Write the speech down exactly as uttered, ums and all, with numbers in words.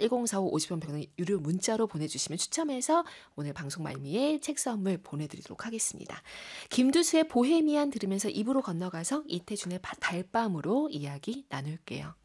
일공사오 오십 원 백 원 유료 문자로 보내주시면 추첨해서 오늘 방송 말미에 책 선물 보내드리도록 하겠습니다. 김두수의 보헤미안 들으면서 입으로 건너가서 이태준의 달밤으로 이야기 나눌게요.